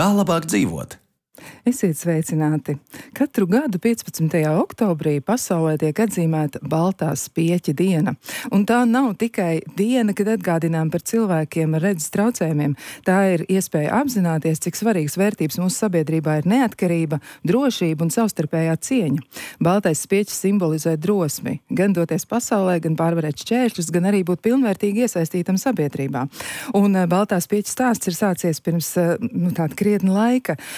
Kā labāk dzīvot? Esiet sveicināti! Katru gadu 15. oktobrī pasaulē tiek atzīmēta Baltā spieķa diena. Un tā nav tikai diena, kad atgādinām par cilvēkiem ar redzes traucējumiem. Tā ir iespēja apzināties, cik svarīgas vērtības mūsu sabiedrībā ir neatkarība, drošība un savstarpējā cieņa. Baltais spieķis simbolizē drosmi, gan doties pasaulē, gan pārvarēt šķēršļus, gan arī būt pilnvērtīgi iesaistītam sabiedrībā. Un Baltā spieķa stāsts ir sācies pirms tāda krietna laika.